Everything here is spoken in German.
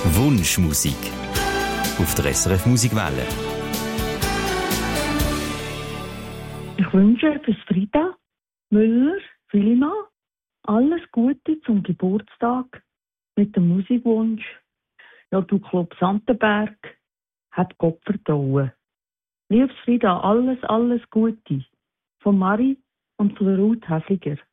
Wunschmusik auf der SRF Musikwelle. Ich wünsche fürs Frida Müller Filima alles Gute zum Geburtstag mit dem Musikwunsch. Ja, du Club Santenberg, hat Gott vertrauen. Liebes Frida, alles Gute von Marie und von Ruth Häfliger.